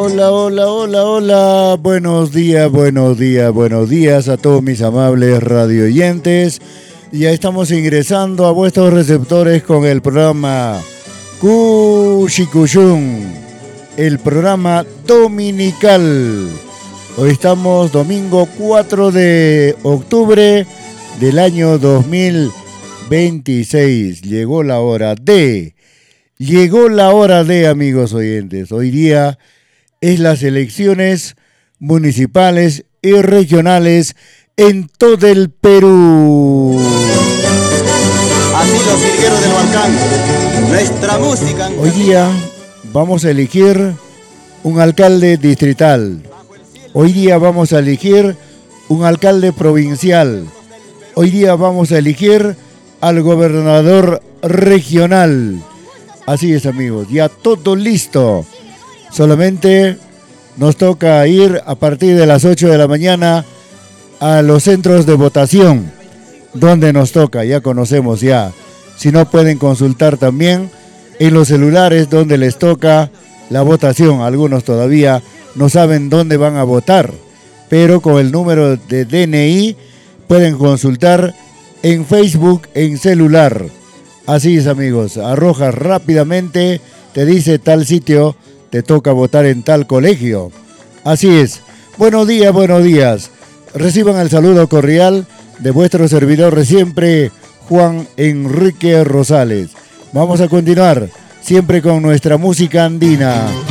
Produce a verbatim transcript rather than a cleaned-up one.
Hola, hola, hola, hola. Buenos días, buenos días, buenos días a todos mis amables radioyentes. Ya estamos ingresando a vuestros receptores con el programa Cuchicuyún, el programa dominical. Hoy estamos domingo cuatro de octubre del año dos mil veintiséis. Llegó la hora de... Llegó la hora de, amigos oyentes. Hoy día es las elecciones municipales y regionales en todo el Perú. Así los virgueros del Balcán, nuestra música. Hoy día vamos a elegir un alcalde distrital. Hoy día vamos a elegir un alcalde provincial. Hoy día vamos a elegir al gobernador regional. Así es, amigos, ya todo listo. Solamente nos toca ir a partir de las ocho de la mañana a los centros de votación, donde nos toca, ya conocemos ya. Si no, pueden consultar también en los celulares donde les toca la votación. Algunos todavía no saben dónde van a votar, pero con el número de D N I pueden consultar en Facebook, en celular. Así es, amigos, arrojas rápidamente, te dice tal sitio, te toca votar en tal colegio. Así es. Buenos días, buenos días. Reciban el saludo cordial de vuestro servidor de siempre, Juan Enrique Rosales. Vamos a continuar siempre con nuestra música andina.